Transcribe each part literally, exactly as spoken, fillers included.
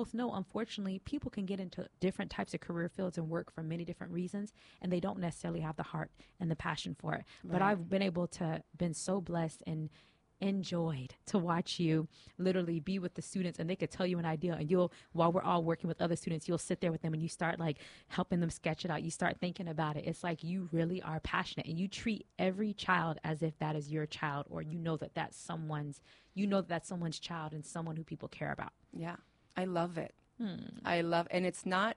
both know, unfortunately, people can get into different types of career fields and work for many different reasons, and they don't necessarily have the heart and the passion for it. Right. But I've been able to, been so blessed and enjoyed to watch you literally be with the students, and they could tell you an idea, and you'll, while we're all working with other students, you'll sit there with them and you start like helping them sketch it out. You start thinking about it. It's like you really are passionate, and you treat every child as if that is your child, or you know that that's someone's, you know that that's someone's child and someone who people care about. Yeah, I love it. Hmm. I love, and it's not,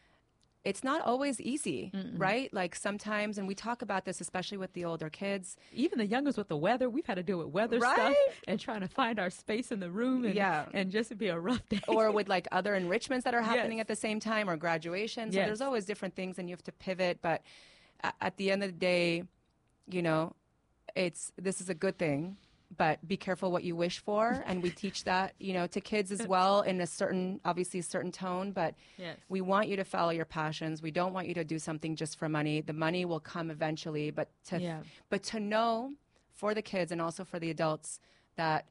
it's not always easy, Mm-mm. right? Like sometimes, and we talk about this, especially with the older kids. Even the youngest with the weather, we've had to deal with weather Right? stuff and trying to find our space in the room, and, Yeah. and just be a rough day. Or with like other enrichments that are happening Yes. at the same time, or graduation. So Yes. there's always different things, and you have to pivot. But a- at the end of the day, you know, it's, this is a good thing. But be careful what you wish for, and we teach that, you know, to kids as well in a certain, obviously a certain tone. But Yes. we want you to follow your passions. We don't want you to do something just for money. The money will come eventually, but to Yeah. but to know for the kids and also for the adults that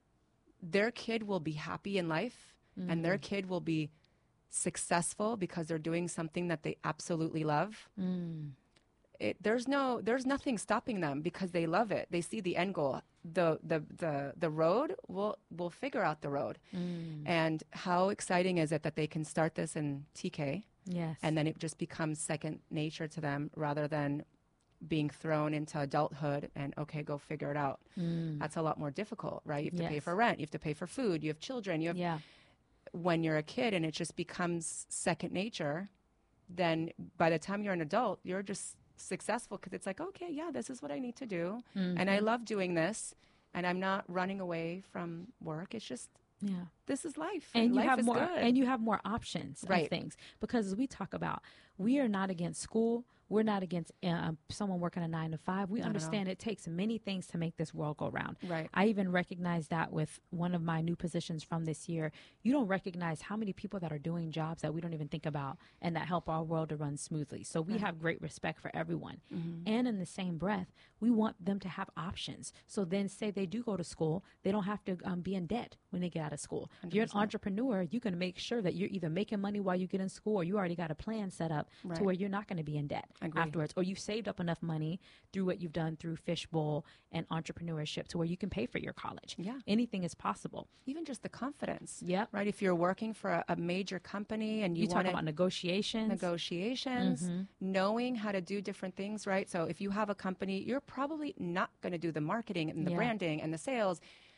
their kid will be happy in life, Mm-hmm. and their kid will be successful because they're doing something that they absolutely love. Mm. It, there's no, there's nothing stopping them because they love it. They see the end goal. The the the the road, we'll we'll figure out the road. Mm. And how exciting is it that they can start this in T K, Yes. and then it just becomes second nature to them rather than being thrown into adulthood and okay, go figure it out. Mm. That's a lot more difficult, right? You have to pay Yes. for rent, you have to pay for food, you have children, you have Yeah. when you're a kid and it just becomes second nature, then by the time you're an adult, you're just successful because it's like, okay, yeah, this is what I need to do. Mm-hmm. And I love doing this, and I'm not running away from work. It's just, Yeah. this is life. And you life have is more, good. and you have more options Right. of things, because as we talk about, we are not against school. We're not against uh, someone working a nine to five. We Not at understand it takes many things to make this world go round. Right. I even recognize that with one of my new positions from this year. You don't recognize how many people that are doing jobs that we don't even think about and that help our world to run smoothly. So we Right. have great respect for everyone. Mm-hmm. And in the same breath, we want them to have options. So then say they do go to school, they don't have to um, be in debt when they get out of school. If you're an one hundred percent. entrepreneur, you can make sure that you're either making money while you get in school, or you already got a plan set up Right. to where you're not going to be in debt Agree. afterwards, or you've saved up enough money through what you've done through Fishbowl and entrepreneurship to where you can pay for your college. Yeah. Anything is possible. Even just the confidence. Yep. Right. If you're working for a, a major company and you, You talk want to about negotiations. negotiations, Mm-hmm. knowing how to do different things, right? So if you have a company, you're probably not going to do the marketing and the Yeah. branding and the sales,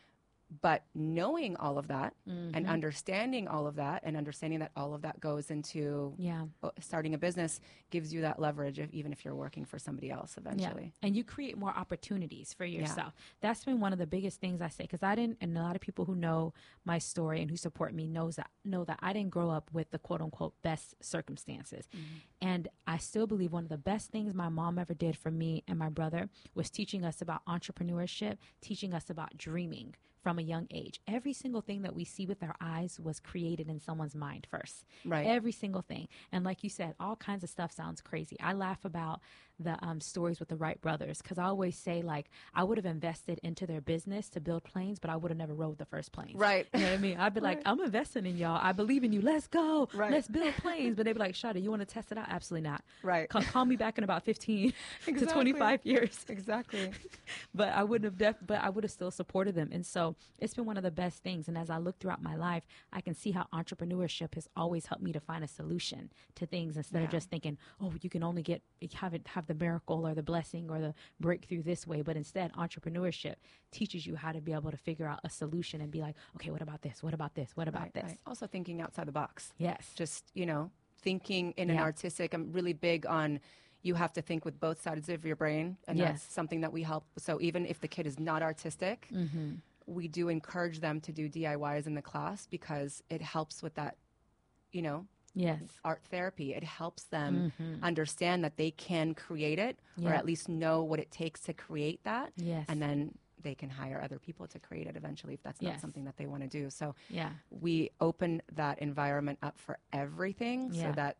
but knowing all of that Mm-hmm. and understanding all of that and understanding that all of that goes into Yeah. uh, starting a business gives you that leverage, if, even if you're working for somebody else eventually. Yeah. And you create more opportunities for yourself. That's been one of the biggest things I say, because I didn't, and a lot of people who know my story and who support me knows that, know that I didn't grow up with the quote unquote best circumstances. Mm-hmm. And I still believe one of the best things my mom ever did for me and my brother was teaching us about entrepreneurship, teaching us about dreaming from a young age. Every single thing that we see with our eyes was created in someone's mind first. Right. Every single thing. And like you said, all kinds of stuff sounds crazy. I laugh about the um, stories with the Wright brothers, because I always say, like, I would have invested into their business to build planes, but I would have never rode the first planes. Right. You know what I mean? I'd be like, Right. I'm investing in y'all. I believe in you. Let's go. Right. Let's build planes. But they'd be like, Shada, you want to test it out? Absolutely not. Right. Call, call me back in about fifteen to Exactly. twenty-five years. Exactly. But I wouldn't have, def- but I would have still supported them. And so it's been one of the best things. And as I look throughout my life, I can see how entrepreneurship has always helped me to find a solution to things, instead of Yeah. just thinking, oh, you can only get, have it, have the miracle or the blessing or the breakthrough this way. But instead, entrepreneurship teaches you how to be able to figure out a solution and be like, okay, what about this? What about this? What about Right, this? right. Also thinking outside the box. Yes. Just, you know, thinking in an Yeah. artistic, I'm really big on you have to think with both sides of your brain. And Yes. that's something that we help. So even if the kid is not artistic, Mm-hmm. we do encourage them to do D I Ys in the class because it helps with that, you know, Yes. art therapy. It helps them Mhm. understand that they can create it, or Yeah. at least know what it takes to create that. Yes. And then they can hire other people to create it eventually if that's not Yes. something that they want to do. So Yeah. we open that environment up for everything Yeah. so that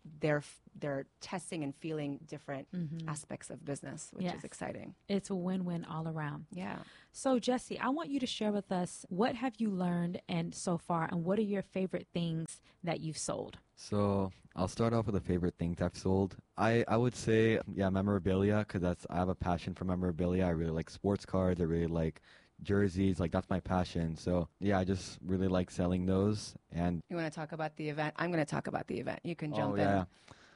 they're they're testing and feeling different Mm-hmm. aspects of business, which Yes. is exciting. It's a win-win all around. Yeah. So, Jesse, I want you to share with us, what have you learned and so far, and what are your favorite things that you've sold? So I'll start off with the favorite things I've sold. I, I would say, yeah, memorabilia, because that's I have a passion for memorabilia. I really like sports cards. I really like jerseys. Like, that's my passion. So, yeah, I just really like selling those. And You want to talk about the event? I'm going to talk about the event. You can jump oh, in. yeah.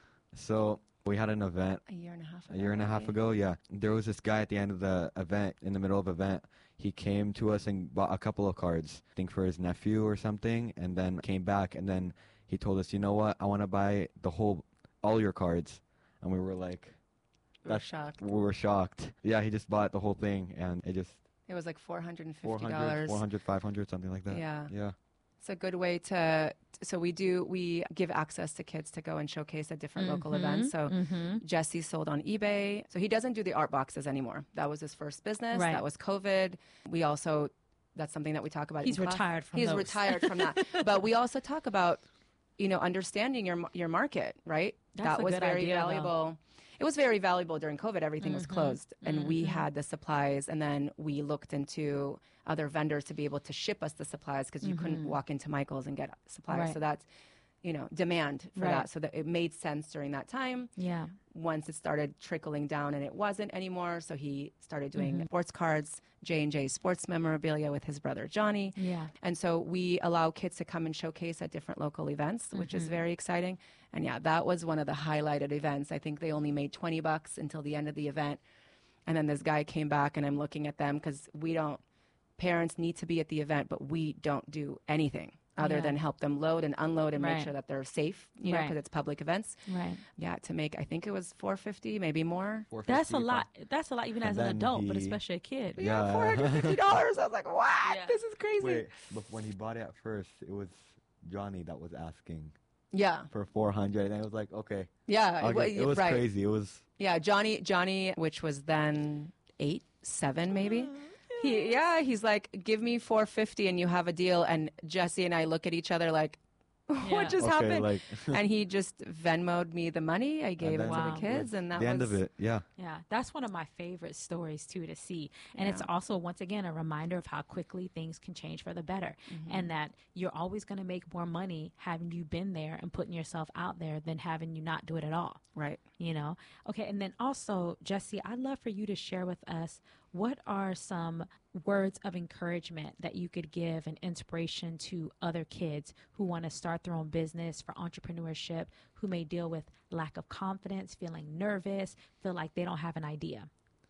So we had an event A year and a half ago. a year and a half maybe. ago. Yeah, there was this guy at the end of the event, in the middle of event. He came to us and bought a couple of cards, I think for his nephew or something, and then came back and then he told us, you know what, I want to buy the whole, all your cards. And we were like, We were that's- shocked. we were shocked. Yeah, he just bought the whole thing, and it just It was like four hundred fifty four hundred, dollars. four hundred, five hundred, something like that. Yeah. Yeah. It's a good way to, so we do, we give access to kids to go and showcase at different local events. So Mm-hmm. Jesse sold on eBay. So he doesn't do the art boxes anymore. That was his first business. Right. That was COVID. We also, that's something that we talk about. He's in class. retired from He's those. retired from that. But we also talk about, you know, understanding your your market, right? That's that a was good very idea, though. valuable. It was very valuable during COVID. Everything was Mhm. closed, and we Mhm. had the supplies. And then we looked into other vendors to be able to ship us the supplies because you couldn't Mhm. walk into Michael's and get supplies. Right. So that's, you know, demand for Right. that. So that it made sense during that time. Yeah. Once it started trickling down and it wasn't anymore, so he started doing Mhm. sports cards, J and J sports memorabilia with his brother Johnny. Yeah. And so we allow kids to come and showcase at different local events, which is Mhm. very exciting. And yeah, that was one of the highlighted events. I think they only made twenty bucks until the end of the event. And then this guy came back, and I'm looking at them because we don't, parents need to be at the event, but we don't do anything other Yeah. than help them load and unload and make Right. sure that they're safe, you know, Right. because it's public events. Right. Yeah, to make, I think it was four fifty, maybe more. That's a four fifty, lot. That's a lot, even And as an then adult, but he- especially a kid. Yeah. four hundred fifty dollars. I was like, what? Yeah. This is crazy. Wait, but when he bought it at first, it was Johnny that was asking Yeah. for four hundred, and I was like, okay. Yeah. I'll it wa- get- it was right. crazy. It was Yeah, Johnny, Johnny, which was then eight, seven, maybe. He, yeah, he's like, give me four fifty and you have a deal. And Jesse and I look at each other like, Yeah. what just okay, happened? like And he just Venmoed me the money. I gave it then- to Wow. the kids, and that the was end of it. Yeah. Yeah, that's one of my favorite stories too to see. And it's Yeah. also, once again, a reminder of how quickly things can change for the better, Mm-hmm. and that you're always going to make more money having you been there and putting yourself out there than having you not do it at all. Right. You know? Okay, and then also, Jesse, I'd love for you to share with us, what are some words of encouragement that you could give and inspiration to other kids who want to start their own business, for entrepreneurship, who may deal with lack of confidence, feeling nervous, feel like they don't have an idea?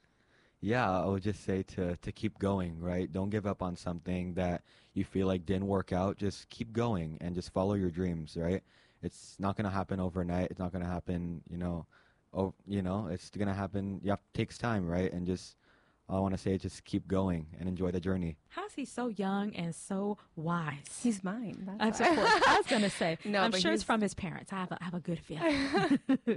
Yeah, I would just say to to keep going, right? Don't give up on something that you feel like didn't work out. Just keep going and just follow your dreams, right? It's not going to happen overnight. It's not going to happen, you know, oh, you know, it's going to happen. Yeah, it takes time, right? And just all I want to say is just keep going and enjoy the journey. How's he so young and so wise? He's mine. I'm That's of course, I was gonna say. No, I'm but sure it's he's- from his parents. I have a, I have a good feeling.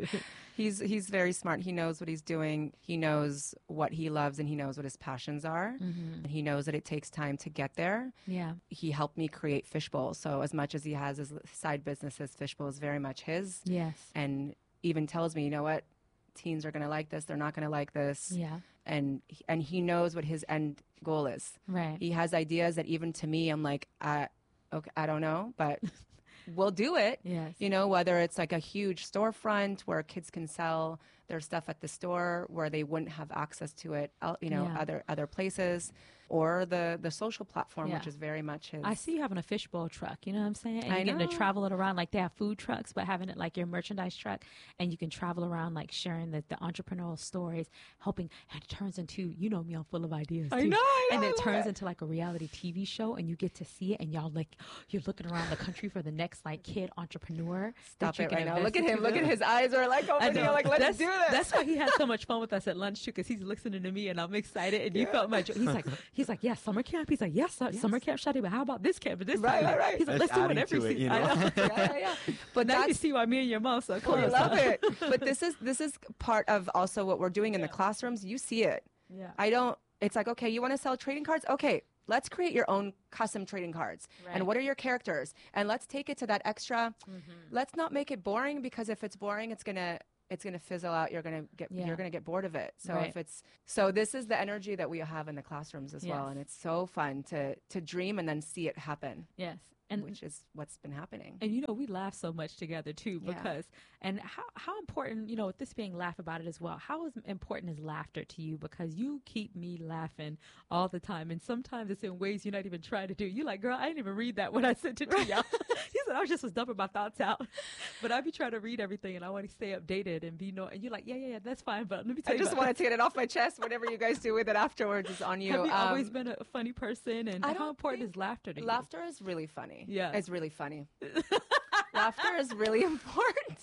He's he's very smart. He knows what he's doing. He knows what he loves, and he knows what his passions are. Mm-hmm. And he knows that it takes time to get there. Yeah. He helped me create Fishbowl. So as much as he has his side businesses, Fishbowl is very much his. Yes. And even tells me, you know what, teens are going to like this. They're not going to like this. Yeah. And and he knows what his end goal is. Right. He has ideas that even to me, I'm like, I, okay, I don't know, but we'll do it. Yes. You know, whether it's like a huge storefront where kids can sell their stuff at the store where they wouldn't have access to it, el- you know, Yeah. other other places, or the the social platform, Yeah. which is very much his. I see you having a fishbowl truck, you know what I'm saying? And I you're getting know. to travel it around, like they have food trucks, but having it like your merchandise truck, and you can travel around like sharing the, the entrepreneurial stories, helping, and it turns into, you know me, I'm full of ideas too. I know, I And know, it I love turns it. into like a reality T V show, and you get to see it, and y'all like, you're looking around the country for the next like kid entrepreneur. that Stop you it can right now. invest Look at him. into Look at them. his eyes are like I opening. know. Like, let's that's, do this. That's why he had so much fun with us at lunch too, because he's listening to me and I'm excited, and you felt my joy. He's like, he's like, yes, summer camp. He's like, yes, su- summer camp, Shadi, but how about this camp and this Right, time? right, right. He's like, That's let's do it adding every to it, season. you I know? know. yeah, yeah, yeah. But Now you that's see why me and your mom so we close. love it. But this is this is part of also what we're doing in the classrooms. You see it. Yeah. I don't. It's like, okay, you want to sell trading cards? Okay, let's create your own custom trading cards. Right. And what are your characters? And let's take it to that extra. Mm-hmm. Let's not make it boring, because if it's boring, it's gonna it's gonna fizzle out. You're gonna get Yeah. you're gonna get bored of it. So Right. if it's so, this is the energy that we have in the classrooms as well, Yes. and it's so fun to to dream and then see it happen, Yes. And which is what's been happening. And you know, we laugh so much together too, Yeah. because and how how important, you know, with this being laugh about it as well. How is important is laughter to you? Because you keep me laughing all the time, and sometimes it's in ways you're not even trying to do. You like, girl, I didn't even read that when I sent it to y'all. He said I was just was dumping my thoughts out, but I be trying to read everything, and I want to stay updated and be no. And you're like, yeah, yeah, yeah, that's fine. But let me tell I you, just about wanted to get it off my chest. Whatever you guys do with it afterwards is on you. Have you Um, always been a funny person, and I how don't important think- is laughter to you? Laughter is really funny. Yeah. It's really funny. Laughter is really important.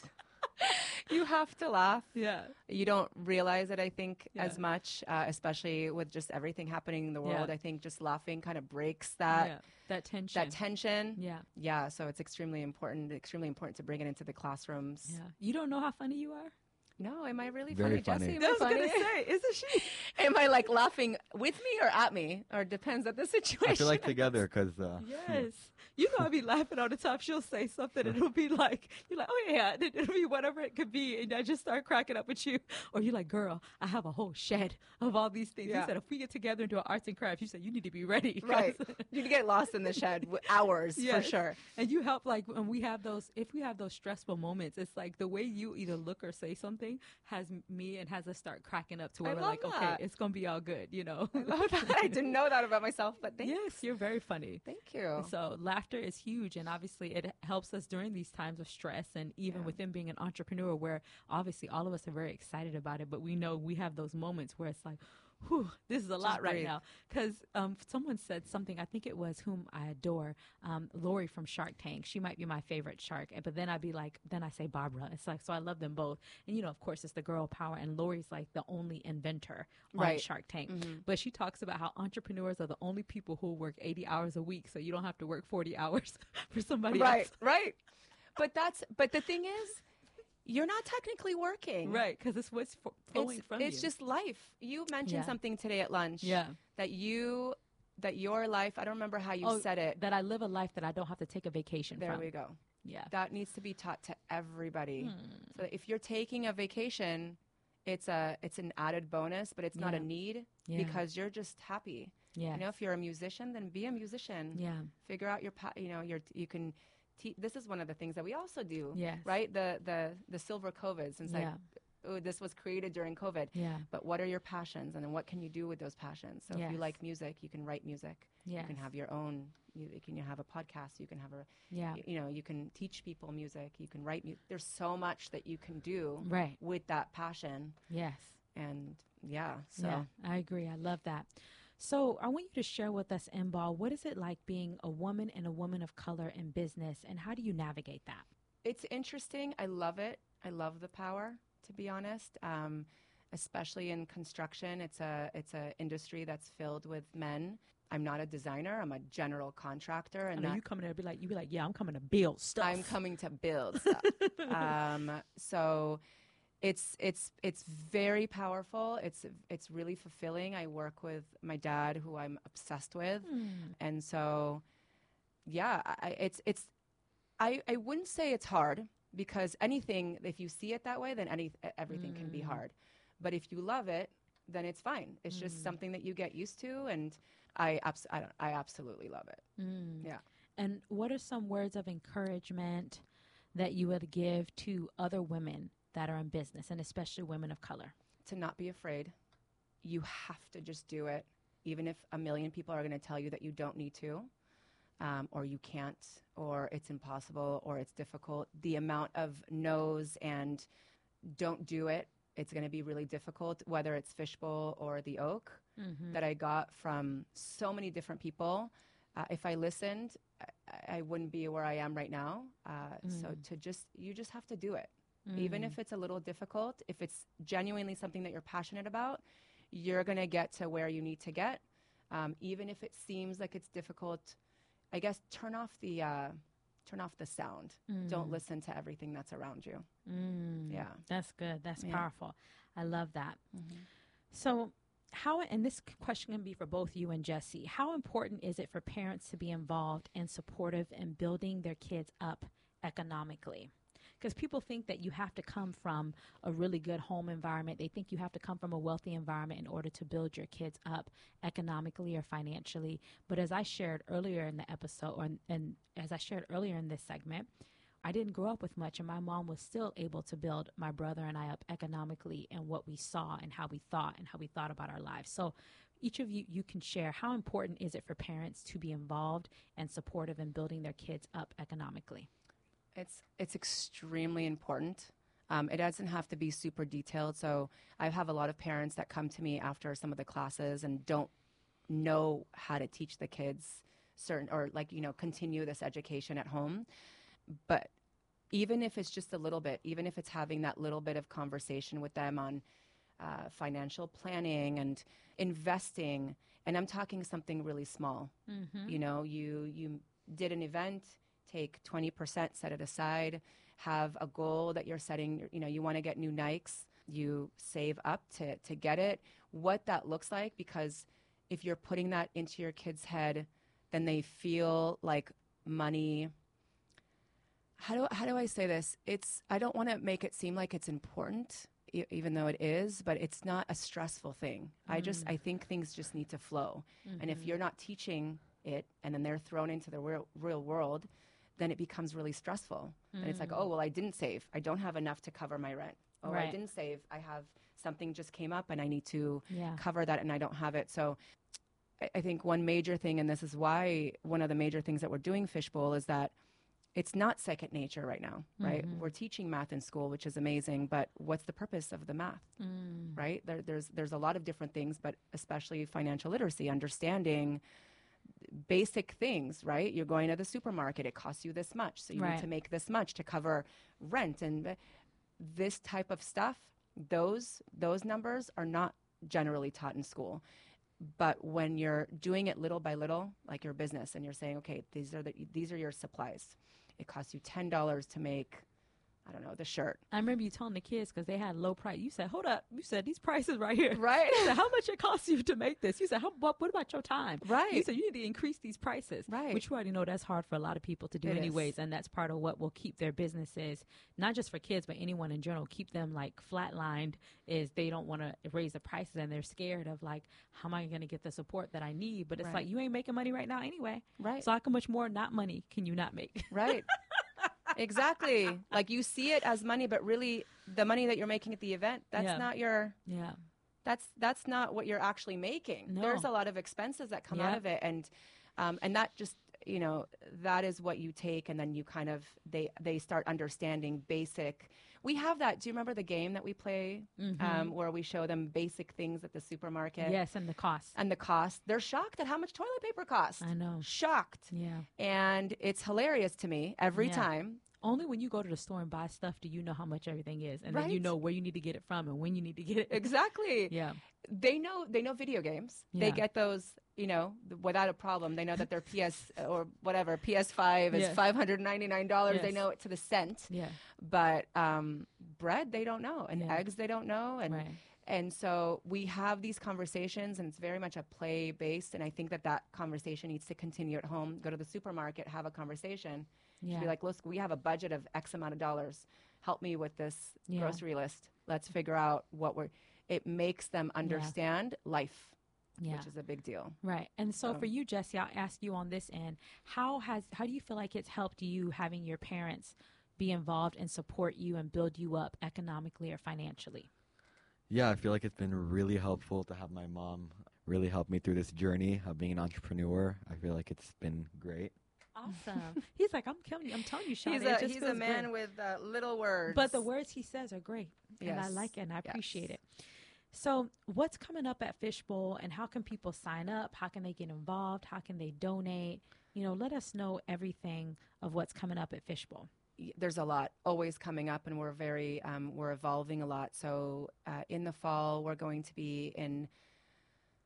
You have to laugh. Yeah. You don't realize it, I think, Yeah. as much, uh, especially with just everything happening in the world. Yeah. I think just laughing kind of breaks that yeah. That tension. that tension. yeah. Yeah, so it's extremely important, extremely important to bring it into the classrooms. Yeah. You don't know how funny you are? No, am I really Very funny, funny. Jesse? Am I I was funny? gonna say, isn't she? Am I like laughing with me or at me? Or depends on the situation. I feel like together because uh, Yes. You know, I'll be laughing all the time. She'll say something, and it'll be like, you're like, oh, yeah, and it'll be whatever it could be. And I just start cracking up with you. Or you're like, girl, I have a whole shed of all these things. Yeah. You said, if we get together and do an arts and crafts, you said, you need to be ready. 'cause- Right. You get lost in the shed w- hours Yes. for sure. And you help, like, when we have those, if we have those stressful moments, it's like the way you either look or say something has m- me and has us start cracking up to where I we're love like, okay, that. it's going to be all good, you know? I love that. I didn't know that about myself, but thank Yes, you're very funny. Thank you. So laughter is huge, and obviously it helps us during these times of stress, and even Yeah. within being an entrepreneur, where obviously all of us are very excited about it, but we know we have those moments where it's like, whew, this is a lot right breathe. now. Because um, someone said something, I think it was whom I adore, um, Lori from Shark Tank. She might be my favorite shark, eh, but then I'd be like, then I say Barbara. It's like, so I love them both. And, you know, of course, it's the girl power, and Lori's like the only inventor on Right. Shark Tank. Mm-hmm. But she talks about how entrepreneurs are the only people who work eighty hours a week, so you don't have to work forty hours for somebody Right, else. right. But that's but the thing is, you're not technically working. Right, because it's what's f- flowing It's, from it's you. just life. You mentioned Yeah. something today at lunch. Yeah. That you that your life, I don't remember how you Oh, said it. that I live a life that I don't have to take a vacation There from. we go. Yeah. That needs to be taught to everybody. Hmm. So that if you're taking a vacation, it's a it's an added bonus, but it's not a Yeah. need Yeah. because you're just happy. Yeah. You know, if you're a musician, then be a musician. Yeah. Figure out your pa- you know, your you can te- this is one of the things that we also do. Yes. Right? The the the silver COVID, since Yeah. I oh, this was created during COVID. Yeah. But what are your passions, and then what can you do with those passions? So if Yes. you like music, you can write music. Yes. You can have your own. You, you can have a podcast. You can have a. Yeah. You, you know, you can teach people music. You can write music. There's so much that you can do Right. with that passion, Yes. and yeah. So Yeah, I agree. I love that. So I want you to share with us, Mbal, what is it like being a woman and a woman of color in business, and how do you navigate that? it's interesting. I love it. I love the power, to be honest. Um, especially in construction, it's a it's a industry that's filled with men. I'm not a designer. I'm a general contractor, I and know that, you coming there and be like, you be like, yeah, I'm coming to build stuff. I'm coming to build stuff. um, so it's it's it's very powerful. It's it's really fulfilling. I work with my dad, who I'm obsessed with, Hmm. and so yeah, I, it's it's I I wouldn't say it's hard, because anything, if you see it that way, then any everything can be Mm. hard. But if you love it, then it's fine. It's just Mm. something that you get used to, and I abs- I, don't, I absolutely love it. Mm. Yeah. And what are some words of encouragement that you would give to other women that are in business, and especially women of color? To not be afraid. You have to just do it, even if a million people are going to tell you that you don't need to, um, or you can't, or it's impossible, or it's difficult. The amount of no's and don't do it, it's going to be really difficult, whether it's Fishbowl or the Oak, Mm-hmm. that I got from so many different people. Uh, if I listened, I, I wouldn't be where I am right now. Uh, So Mm. to just, you just have to do it. Even if it's a little difficult, if it's genuinely something that you're passionate about, you're going to get to where you need to get. Um, even if it seems like it's difficult, I guess turn off the uh, turn off the sound. Don't listen to everything that's around you. Mm. Yeah. That's good. That's Yeah. powerful. I love that. So how, and this question can be for both you and Jesse, how important is it for parents to be involved and supportive in building their kids up economically? Because people think that you have to come from a really good home environment. They think you have to come from a wealthy environment in order to build your kids up economically or financially. But as I shared earlier in the episode, or, and as I shared earlier in this segment, I didn't grow up with much, and my mom was still able to build my brother and I up economically and what we saw and how we thought and how we thought about our lives. So each of you, you can share, how important is it for parents to be involved and supportive in building their kids up economically? It's it's extremely important. Um, it doesn't have to be super detailed. So I have a lot of parents that come to me after some of the classes and don't know how to teach the kids certain, or like, you know, continue this education at home. But even if it's just a little bit, even if it's having that little bit of conversation with them on uh, financial planning and investing, and I'm talking something really small. Mm-hmm. You know, you you did an event. Take twenty percent, set it aside, have a goal that you're setting, you know, you want to get new Nikes, you save up to, to get it, what that looks like, because if you're putting that into your kid's head, then they feel like money, how do, how do I say this? It's, I don't want to make it seem like it's important, e- even though it is, but it's not a stressful thing. Mm. I just, I think things just need to flow. Mm-hmm. And if you're not teaching it and then they're thrown into the real, real world, then it becomes really stressful. Mm. And it's like, oh, well, I didn't save. I don't have enough to cover my rent. Oh, right. I didn't save. I have something just came up and I need to yeah. cover that and I don't have it. So I, I think one major thing, and this is why one of the major things that we're doing Fishbowl, is that it's not second nature right now, right? Mm-hmm. We're teaching math in school, which is amazing, but what's the purpose of the math, mm. right? There, there's, there's a lot of different things, but especially financial literacy, understanding basic things, right? You're going to the supermarket, it costs you this much, so you right. need to make this much to cover rent, and this type of stuff. Those those numbers are not generally taught in school. But when you're doing it little by little, like your business, and you're saying, okay, these are the these are your supplies. It costs you ten dollars to make, I don't know, the shirt. I remember you telling the kids, because they had low price. You said, hold up. You said, these prices right here. Right. You said, how much it costs you to make this? You said, how, what, what about your time? Right. You said, you need to increase these prices. Right. Which you already know that's hard for a lot of people to do it anyways. Is. And that's part of what will keep their businesses, not just for kids, but anyone in general, keep them like flatlined, is they don't want to raise the prices and they're scared of like, how am I going to get the support that I need? But it's right. like, you ain't making money right now anyway. Right. So how much more not money can you not make? Right. Exactly. Like you see it as money, but really the money that you're making at the event, that's yeah. not your, yeah. that's, that's not what you're actually making. No. There's a lot of expenses that come yeah. out of it. And, um, and that just, you know, that is what you take. And then you kind of, they, they start understanding basic. We have that. Do you remember the game that we play, mm-hmm. um, where we show them basic things at the supermarket? Yes. And the cost. And the cost. They're shocked at how much toilet paper costs. I know. Shocked. Yeah. And it's hilarious to me every yeah. time. Only when you go to the store and buy stuff do you know how much everything is, and right. then you know where you need to get it from and when you need to get it. Exactly. Yeah. They know. They know video games. Yeah. They get those, you know, without a problem. They know that their P S or whatever P S five is yes. five hundred ninety-nine dollars. Yes. They know it to the cent. Yeah. But um, bread, they don't know, and yeah. eggs, they don't know, and. Right. And so we have these conversations, and it's very much a play-based, and I think that that conversation needs to continue at home. Go to the supermarket, have a conversation. Yeah. Be like, look, we have a budget of X amount of dollars. Help me with this yeah. grocery list. Let's figure out what we're... It makes them understand yeah. life, yeah. which is a big deal. Right. And so, so for you, Jesse, I'll ask you on this end, how has how do you feel like it's helped you having your parents be involved and support you and build you up economically or financially? Yeah, I feel like it's been really helpful to have my mom really help me through this journey of being an entrepreneur. I feel like it's been great. Awesome. He's like, I'm telling you, I'm telling you, Shauna, he's a, he's a man great. with uh, little words. But the words he says are great. Yes. And I like it and I yes. appreciate it. So what's coming up at Fishbowl, and how can people sign up? How can they get involved? How can they donate? You know, let us know everything of what's coming up at Fishbowl. There's a lot always coming up, and we're very, um, we're evolving a lot. So uh, in the fall, we're going to be in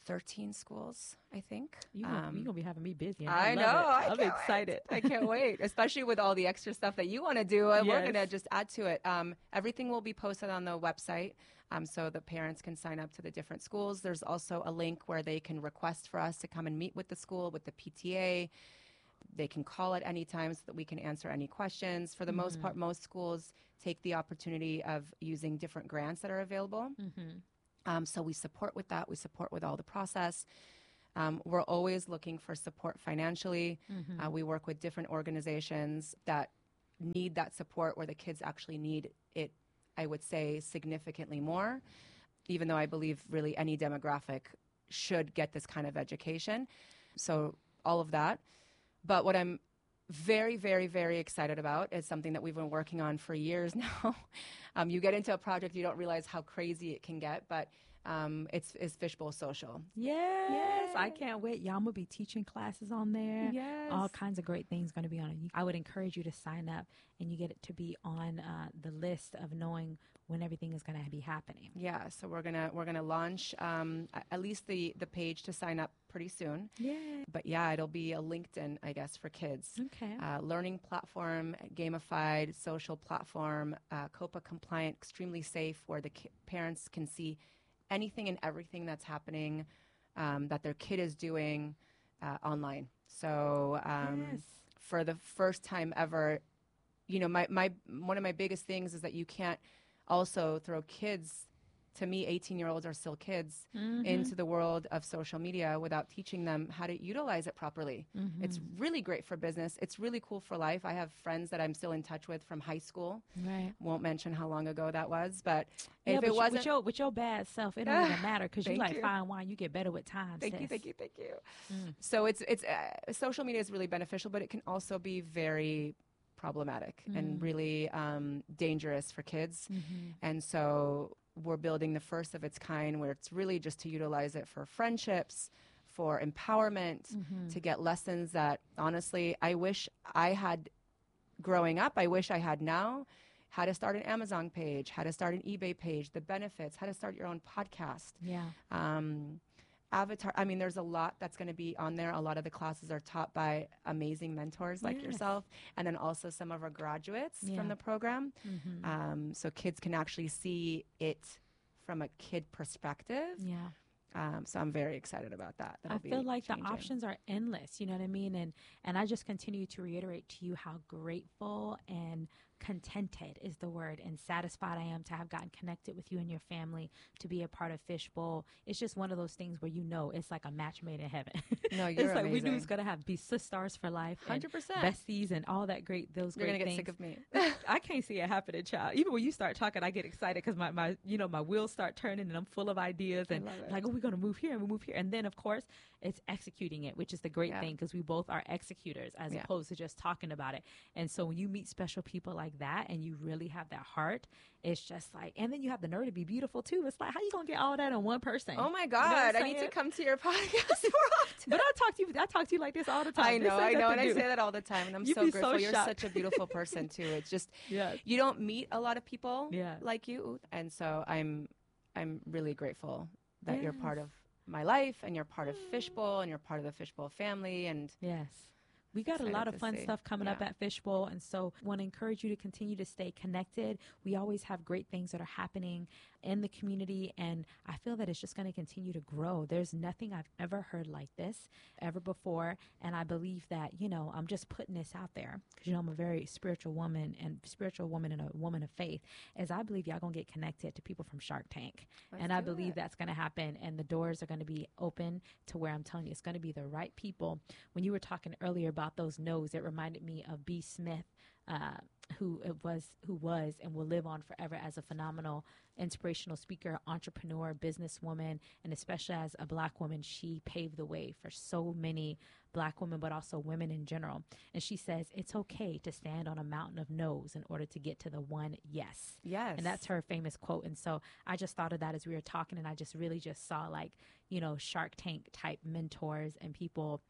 thirteen schools, I think. You gonna, Um, you gonna be having me busy. and I, I, know. love it. I I'm can't excited. Wait. I can't wait, especially with all the extra stuff that you want to do. Uh, We're Yes. going to just add to it. Um, everything will be posted on the website, um, so the parents can sign up to the different schools. There's also a link where they can request for us to come and meet with the school, with the P T A. They can call at any time so that we can answer any questions. For the Mm-hmm. most part, most schools take the opportunity of using different grants that are available. Mm-hmm. Um, so we support with that. We support with all the process. Um, we're always looking for support financially. Mm-hmm. Uh, we work with different organizations that need that support where the kids actually need it, I would say, significantly more, even though I believe really any demographic should get this kind of education. So all of that. But what I'm very, very, very excited about is something that we've been working on for years now. um, you get into a project, you don't realize how crazy it can get, but um, it's, it's Fishbowl Social. Yes, Yes. I can't wait. Y'all gonna be teaching classes on there. Yes. All kinds of great things going to be on it. I would encourage you to sign up, and you get it to be on uh, the list of knowing when everything is going to be happening. Yeah, so we're gonna we're gonna launch um, a- at least the the page to sign up pretty soon. Yeah. But yeah, it'll be a LinkedIn, I guess, for kids. Okay. Uh, learning platform, gamified social platform, uh, COPA compliant, extremely safe, where the ki- parents can see anything and everything that's happening um, that their kid is doing uh, online. So um, Yes. for the first time ever, you know, my, my one of my biggest things is that you can't also throw kids, to me, eighteen year olds are still kids, Mhm. into the world of social media without teaching them how to utilize it properly. Mhm. It's really great for business. It's really cool for life. I have friends that I'm still in touch with from high school. Right. Won't mention how long ago that was, but Yeah, if but it you- wasn't, with your with your bad self, it don't even matter because you Thank like you. fine wine. You get better with time. thank you, sis. thank you, thank you. Mm. So it's it's uh, social media is really beneficial, but it can also be very problematic and Mm. really um, dangerous for kids. Mhm. And so we're building the first of its kind where it's really just to utilize it for friendships, for empowerment, Mhm. to get lessons that honestly I wish I had growing up, I wish I had now. How to start an Amazon page, how to start an eBay page, the benefits, how to start your own podcast. Yeah. Um, avatar, I mean, there's a lot that's going to be on there. A lot of the classes are taught by amazing mentors like Yes. yourself, and then also some of our graduates Yeah. from the program. Mhm. Um, so kids can actually see it from a kid perspective. Yeah. Um, so I'm very excited about that. I That'll be feel like changing. the options are endless. You know what I mean? And and I just continue to reiterate to you how grateful and contented is the word and satisfied I am to have gotten connected with you and your family, to be a part of Fishbowl. It's just one of those things where you know it's like a match made in heaven. No, you're it's like we knew amazing. it's gonna have be sisters for life, and one hundred percent. besties, and all that great those You're great going to get things. sick of me. I can't see it happening, child. Even when you start talking, I get excited because my, my, you know, my wheels start turning and I'm full of ideas I and love it. like, oh, we're going to move here and we move here. And then, of course, it's executing it, which is the great Yeah. thing because we both are executors as Yeah. opposed to just talking about it. And so when you meet special people like that and you really have that heart, it's just like, and then you have the nerve to be beautiful too. It's like, how you going to get all that on one person? Oh my You know what God, I'm I need to saying? come to your podcast more often. But I talk to you, I talk to you like this all the time. I This know, ain't I know, nothing and I new. say that all the time, and I'm You so be so grateful. You're shocked. such a beautiful person too. It's just Yeah. you don't meet a lot of people Yeah. like you, and so I'm I'm really grateful that you're part Yes. of my life and you're part of Fishbowl and you're part of the Fishbowl family. And Yes. We got a Excited lot of to fun see. stuff coming up Yeah. at Fishbowl. And so want to encourage you to continue to stay connected. We always have great things that are happening in the community. And I feel that it's just going to continue to grow. There's nothing I've ever heard like this ever before. And I believe that, you know, I'm just putting this out there because, you know, I'm a very spiritual woman and spiritual woman and a woman of faith, as I believe y'all going to get connected to people from Shark Tank. Let's and I do believe it. that's going to happen. And the doors are going to be open to where I'm telling you, it's going to be the right people. When you were talking earlier about those no's, it reminded me of B. Smith, uh, who it was, who was, and will live on forever as a phenomenal, inspirational speaker, entrepreneur, businesswoman, and especially as a Black woman, she paved the way for so many Black women, but also women in general. And she says it's okay to stand on a mountain of no's in order to get to the one yes. yes, And that's her famous quote. And so I just thought of that as we were talking, and I just really just saw like, you know, Shark Tank type mentors and people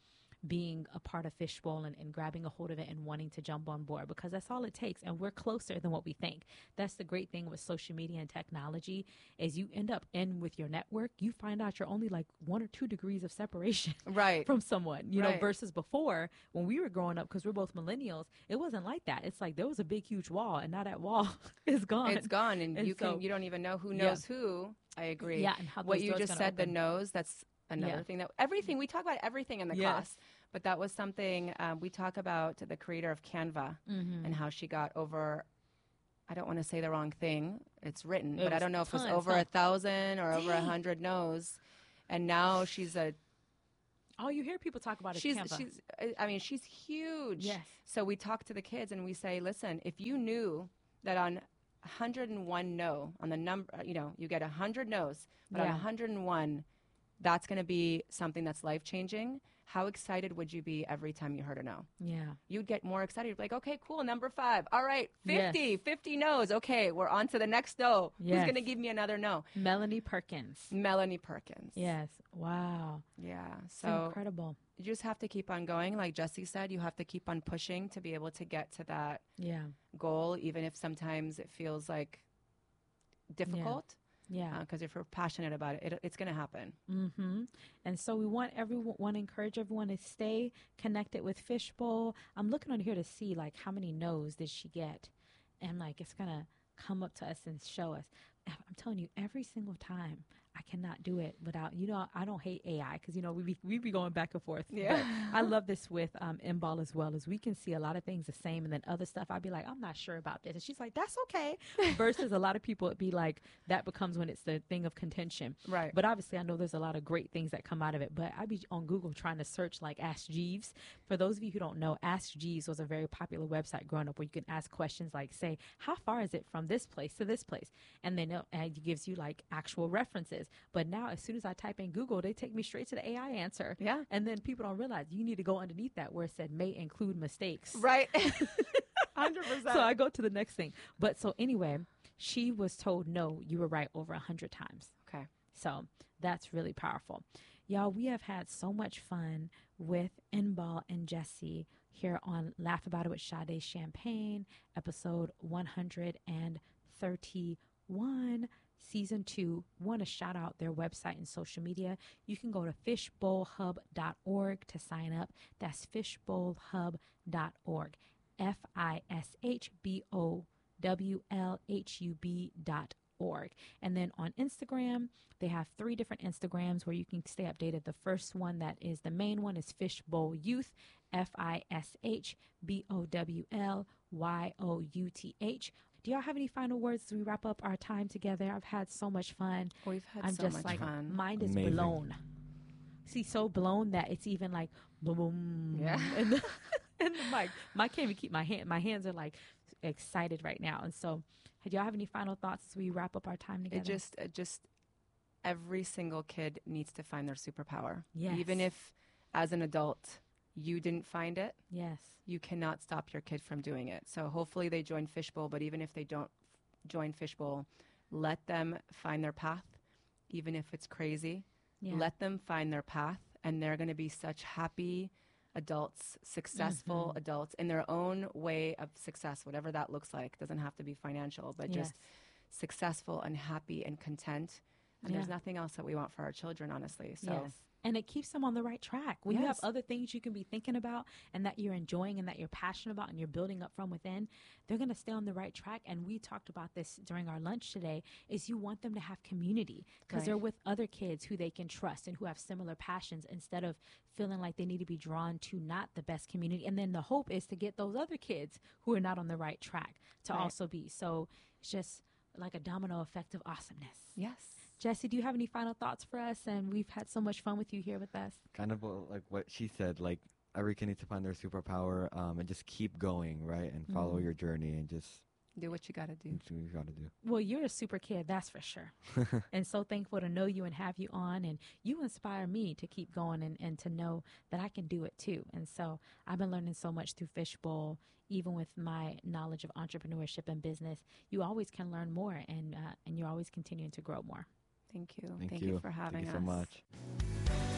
being a part of Fishbowl and, and grabbing a hold of it and wanting to jump on board, because that's all it takes. And we're closer than what we think. That's the great thing with social media and technology, is you end up in with your network, you find out you're only like one or two degrees of separation Right. from someone, you know, Right. versus before when we were growing up, because we're both millennials, it wasn't like that. It's like there was a big, huge wall, and now that wall is gone. It's gone, and, And you so- can you don't even know who Yeah. knows who. I agree. Yeah, and how What those you doors just gonna said, the open. nose, that's another Yeah. thing that everything we talk about everything in the Yes. class, but that was something um, we talk about the creator of Canva Mm-hmm. and how she got over. I don't want to say the wrong thing. It's written, It but I was don't know if it was tons, over huh? a thousand or over a Dang. hundred no's, and now she's a All you hear people talk about is she's Canva. she's I- I mean she's huge. Yes. So we talk to the kids and we say, listen, if you knew that on one hundred one no, on the number, you know, you get one hundred no's, but on Yeah. one hundred one, that's going to be something that's life changing. How excited would you be every time you heard a no? Yeah. You'd get more excited. You'd be like, okay, cool, number five. All right, fifty, Yes. fifty no's. Okay, we're on to the next no. Who's Yes. going to give me another no? Melanie Perkins. Melanie Perkins. Yes. Wow. Yeah. It's So incredible. you just have to keep on going. Like Jesse said, you have to keep on pushing to be able to get to that Yeah. goal, even if sometimes it feels like difficult. Yeah. Because if you're passionate about it, it it's going to happen. Mm-hmm. And so we want everyone, want to encourage everyone to stay connected with Fishbowl. I'm looking on here to see like how many no's did she get, and like it's gonna come up to us and show us. I'm telling you, every single time I cannot do it without, you know, I don't hate A I because, you know, we be, we be going back and forth. Yeah. But I love this with um, M-Ball as well, as we can see a lot of things the same, and then other stuff I'd be like, I'm not sure about this. And she's like, that's okay. Versus a lot of people, it'd be like, that becomes when it's the thing of contention. Right. But obviously, I know there's a lot of great things that come out of it. But I'd be on Google trying to search like Ask Jeeves. For those of you who don't know, Ask Jeeves was a very popular website growing up where you can ask questions like, say, how far is it from this place to this place? And then it, and it gives you like actual references. But now, as soon as I type in Google, they take me straight to the A I answer. Yeah. And then people don't realize you need to go underneath that where it said may include mistakes. Right. one hundred percent. So I go to the next thing. But so anyway, she was told, no, you were right over a hundred times. Okay. So that's really powerful. Y'all, we have had so much fun with Inbal and Jesse here on Laugh About It with Sade Champagne, episode one hundred thirty-one, season two. Want to shout out their website and social media. You can go to fishbowl hub dot org to sign up. That's fishbowl hub dot org. F I S H B O W L H U B dot org. And then on Instagram, they have three different Instagrams where you can stay updated. The first one, that is the main one, is Fishbowl Youth, F I S H B O W L Y O U T H. Do y'all have any final words as we wrap up our time together? I've had so much fun. We've had I'm so just much like, fun. mind is Amazing. blown. See, so blown that it's even like boom, boom. Yeah. And the, and the mic, I can't even keep my hand. My hands are like excited right now. And so, do y'all have any final thoughts as we wrap up our time together? It just, it just, every single kid needs to find their superpower. Yes. Even if, as an adult, you didn't find it, Yes. you cannot stop your kid from doing it. So hopefully they join Fishbowl, but even if they don't f- join Fishbowl, let them find their path, even if it's crazy. Yeah. Let them find their path, and they're going to be such happy adults, successful Mm-hmm. adults in their own way of success, whatever that looks like. Doesn't have to be financial, but Yes. just successful and happy and content. And there's Yeah. nothing else that we want for our children, honestly. So Yes. And it keeps them on the right track. When you have Yes. other things you can be thinking about and that you're enjoying and that you're passionate about and you're building up from within, they're going to stay on the right track. And we talked about this during our lunch today, is you want them to have community because Right. they're with other kids who they can trust and who have similar passions, instead of feeling like they need to be drawn to not the best community. And then the hope is to get those other kids who are not on the right track to Right. also be. So it's just like a domino effect of awesomeness. yes. Jesse, do you have any final thoughts for us? And we've had so much fun with you here with us. Kind of what- like what she said, like every kid needs to find their superpower, um, and just keep going, right? And follow Mhm. your journey and just Do what you got to do. do what you gotta do. Well, you're a super kid, that's for sure. And so thankful to know you and have you on. And you inspire me to keep going and, and to know that I can do it too. And so I've been learning so much through Fishbowl, even with my knowledge of entrepreneurship and business. You always can learn more, and uh, and you're always continuing to grow more. Thank you. Thank, Thank you. you for having Thank you us. so much.